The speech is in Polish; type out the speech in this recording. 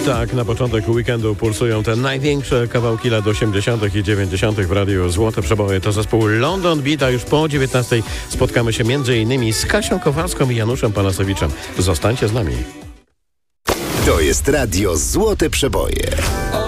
Tak, na początek weekendu pulsują te największe kawałki lat 80. i 90. w radiu Złote Przeboje. To zespół London Beat, a już po 19 spotkamy się m.in. z Kasią Kowalską i Januszem Panasewiczem. Zostańcie z nami. To jest radio Złote Przeboje.